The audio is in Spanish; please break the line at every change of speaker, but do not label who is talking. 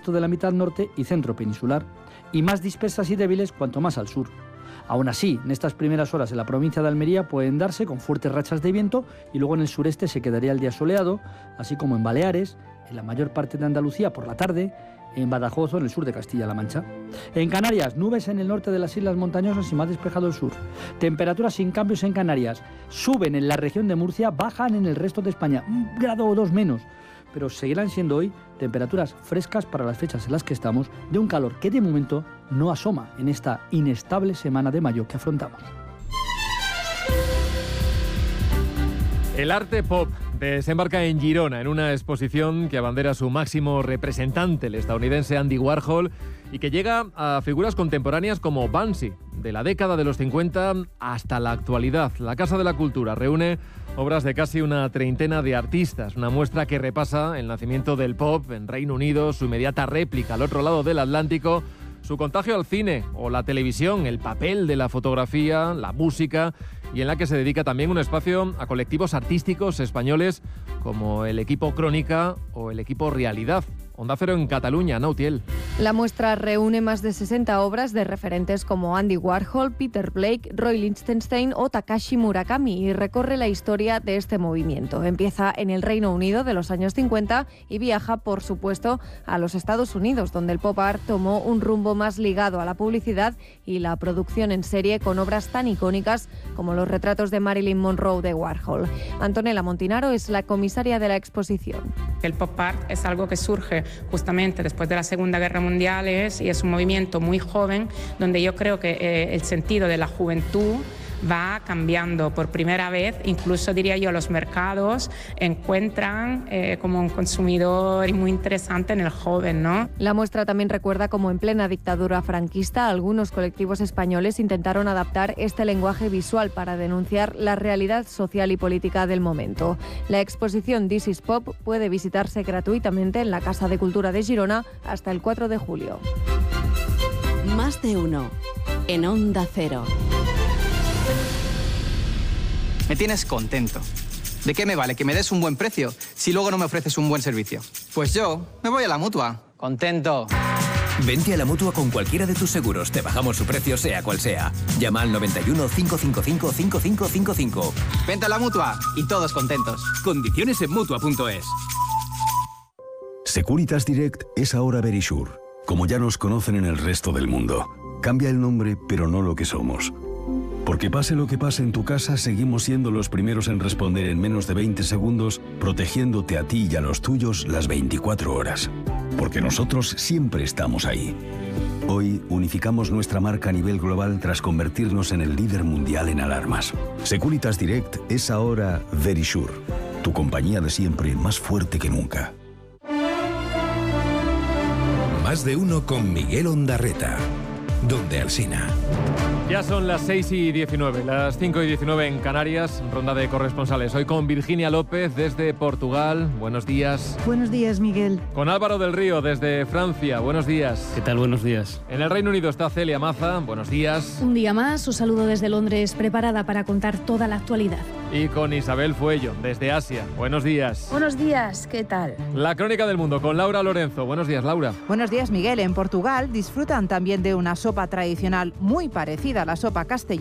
resto de la mitad norte y centro peninsular, y más dispersas y débiles cuanto más al sur. Aún así, en estas primeras horas en la provincia de Almería pueden darse con fuertes rachas de viento y luego en el sureste se quedaría el día soleado, así como en Baleares, en la mayor parte de Andalucía por la tarde, en Badajoz o en el sur de Castilla-La Mancha. En Canarias, nubes en el norte de las islas montañosas y más despejado el sur. Temperaturas sin cambios en Canarias. Suben en la región de Murcia, bajan en el resto de España, 1 grado o 2 menos. Pero seguirán siendo hoy temperaturas frescas para las fechas en las que estamos, de un calor que de momento no asoma en esta inestable semana de mayo que afrontamos.
El arte pop desembarca en Girona en una exposición que abandera a su máximo representante, el estadounidense Andy Warhol, y que llega a figuras contemporáneas como Banksy, de la década de los 50 hasta la actualidad. La Casa de la Cultura reúne obras de casi una treintena de artistas, una muestra que repasa el nacimiento del pop en Reino Unido, su inmediata réplica al otro lado del Atlántico, su contagio al cine o la televisión, el papel de la fotografía, la música, y en la que se dedica también un espacio a colectivos artísticos españoles como el equipo Crónica o el equipo Realidad. Onda Cero en Cataluña, Nautiel.
La muestra reúne más de 60 obras de referentes como Andy Warhol, Peter Blake, Roy Lichtenstein o Takashi Murakami y recorre la historia de este movimiento. Empieza en el Reino Unido de los años 50 y viaja, por supuesto, a los Estados Unidos, donde el pop art tomó un rumbo más ligado a la publicidad y la producción en serie con obras tan icónicas como los retratos de Marilyn Monroe de Warhol. Antonella Montinaro es la comisaria de la exposición.
El pop art es algo que surge justamente después de la Segunda Guerra Mundial y es un movimiento muy joven donde yo creo que el sentido de la juventud va cambiando por primera vez. Incluso diría yo los mercados encuentran como un consumidor muy interesante en el joven, ¿no?
La muestra también recuerda cómo en plena dictadura franquista algunos colectivos españoles intentaron adaptar este lenguaje visual para denunciar la realidad social y política del momento. La exposición This is Pop puede visitarse gratuitamente en la Casa de Cultura de Girona hasta el 4 de julio.
Más de uno en Onda Cero.
Me tienes contento. ¿De qué me vale que me des un buen precio si luego no me ofreces un buen servicio? Pues yo me voy a la Mutua. Contento.
Vente a la Mutua con cualquiera de tus seguros. Te bajamos su precio sea cual sea. Llama al 91 555 5555.
Vente a la Mutua y todos contentos.
Condiciones en Mutua.es.
Securitas Direct es ahora Verisure, como ya nos conocen en el resto del mundo. Cambia el nombre, pero no lo que somos. Porque pase lo que pase en tu casa, seguimos siendo los primeros en responder en menos de 20 segundos, protegiéndote a ti y a los tuyos las 24 horas. Porque nosotros siempre estamos ahí. Hoy unificamos nuestra marca a nivel global tras convertirnos en el líder mundial en alarmas. Securitas Direct es ahora Verisure, tu compañía de siempre más fuerte que nunca.
Más de uno con Miguel Ondarreta. Donde Alsina.
Ya son las 6:19, las 5:19 en Canarias, ronda de corresponsales. Hoy con Virginia López desde Portugal. Buenos días.
Buenos días, Miguel.
Con Álvaro del Río desde Francia. Buenos días.
¿Qué tal? Buenos días.
En el Reino Unido está Celia Maza. Buenos días.
Un día más, os saludo desde Londres, preparada para contar toda la actualidad.
Y con Isabel Fuello desde Asia. Buenos días.
Buenos días, ¿qué tal?
La crónica del mundo con Laura Lorenzo. Buenos días, Laura.
Buenos días, Miguel. En Portugal disfrutan también de una sopa tradicional muy parecida a la sopa castellana